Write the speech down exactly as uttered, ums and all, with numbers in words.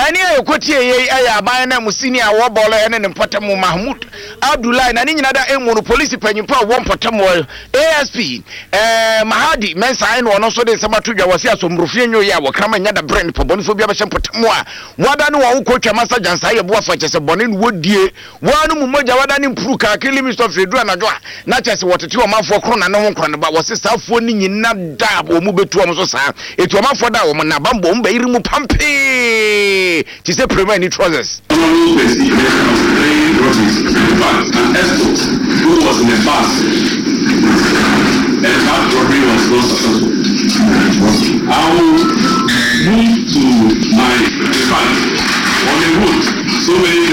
Any I quote ye I buy na musini a war baller and then Potamu Mahmoud Abdullah and any other M police pen you put one Potamu A S P Mahadi Mensa and one also the Samatuja was here some Rufino ya will come and yada brand for Boniphobia Potamua. What I know coach a master Jansaya Bofa as a bonin wood dear one Mumoja Wadan Pruka killing Mister Fedra not just what two a month for Crona no one but was a self phoning in not dab or move to Amosa. It was a month for that woman Nabambo Bayrimu Pampi. She said prevent any trousers. Who was in the past and that robbery was not successful. I will move to my fact on the road. So many